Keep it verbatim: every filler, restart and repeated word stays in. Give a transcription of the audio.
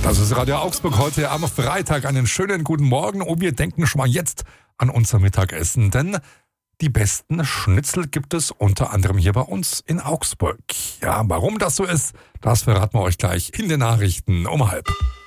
Das ist Radio Augsburg heute am Freitag. Einen schönen guten Morgen und wir denken schon mal jetzt an unser Mittagessen, denn die besten Schnitzel gibt es unter anderem hier bei uns in Augsburg. Ja, warum das so ist, das verraten wir euch gleich in den Nachrichten um halb.